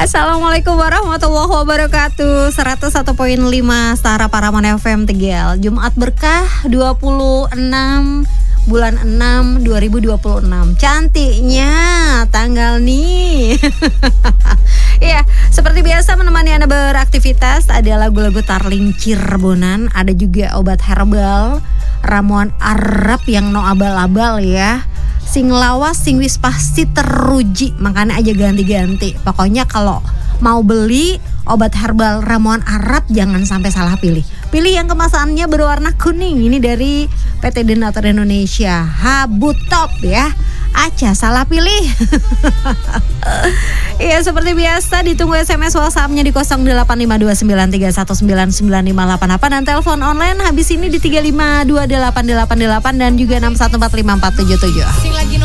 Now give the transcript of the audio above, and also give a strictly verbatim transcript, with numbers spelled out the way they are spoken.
Assalamualaikum warahmatullahi wabarakatuh. seratus satu koma lima Setara Paramon F M Tegal. Jumat berkah dua puluh enam bulan enam dua ribu dua puluh enam. Cantiknya tanggal nih. Iya, seperti biasa menemani Anda beraktivitas ada lagu-lagu Tarling Cirebonan, ada juga obat herbal, ramuan Arab yang no abal-abal ya. Sing lawas sing wis pasti teruji, makanya aja ganti-ganti. Pokoknya kalau mau beli obat herbal ramuan Arab jangan sampai salah pilih. Pilih yang kemasannya berwarna kuning. Ini dari P T Denatur Indonesia, Habutop ya. Aca salah pilih. Iya, seperti biasa ditunggu S M S WhatsApp-nya di nol delapan lima dua sembilan tiga satu sembilan sembilan lima delapan delapan dan telepon online habis ini di tiga lima dua delapan delapan delapan dan juga enam satu empat lima empat tujuh tujuh.